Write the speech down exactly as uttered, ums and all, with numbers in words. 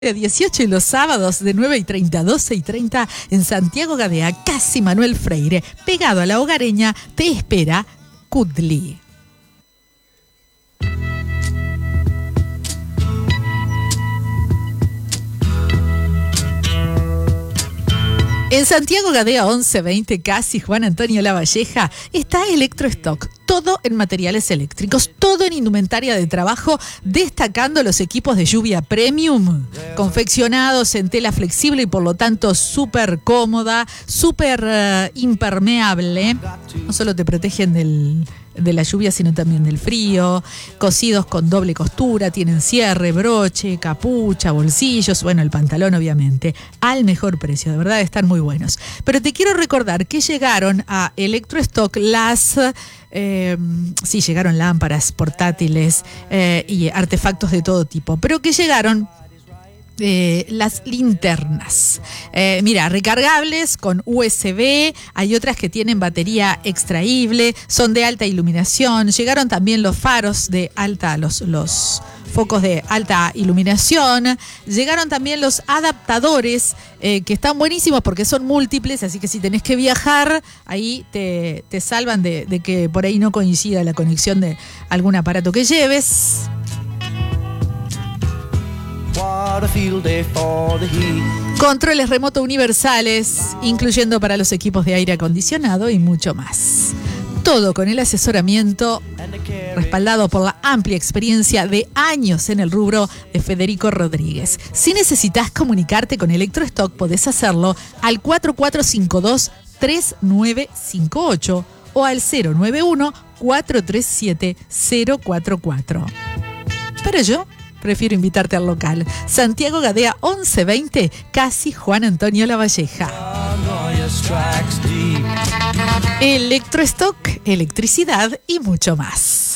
dieciocho y los sábados de nueve y treinta a doce y treinta en Santiago Gadea, casi Manuel Freire, pegado a la Hogareña, te espera Kudli. En Santiago Gadea once veinte, casi Juan Antonio Lavalleja, está Electrostock. Todo en materiales eléctricos, todo en indumentaria de trabajo, destacando los equipos de lluvia premium, confeccionados en tela flexible y por lo tanto súper cómoda, súper uh, impermeable. No solo te protegen del... de la lluvia, sino también del frío, cosidos con doble costura, tienen cierre, broche, capucha, bolsillos, bueno, el pantalón obviamente, al mejor precio, de verdad están muy buenos. Pero te quiero recordar que llegaron a Electrostock las, eh, sí, llegaron lámparas portátiles eh, y artefactos de todo tipo, pero que llegaron Eh, las linternas. Eh, mira, recargables con U S B, hay otras que tienen batería extraíble, son de alta iluminación. Llegaron también los faros de alta, los, los focos de alta iluminación. Llegaron también los adaptadores eh, que están buenísimos porque son múltiples, así que si tenés que viajar, ahí te, te salvan de, de que por ahí no coincida la conexión de algún aparato que lleves. Controles remoto universales, incluyendo para los equipos de aire acondicionado y mucho más. Todo con el asesoramiento respaldado por la amplia experiencia de años en el rubro de Federico Rodríguez. Si necesitas comunicarte con Electrostock, podés hacerlo al cuatro cuatro cinco dos, tres nueve cinco ocho o al cero nueve uno, cuatro tres siete, cero cuatro cuatro. Pero yo prefiero invitarte al local. Santiago Gadea once veinte, casi Juan Antonio Lavalleja. Electrostock, electricidad y mucho más.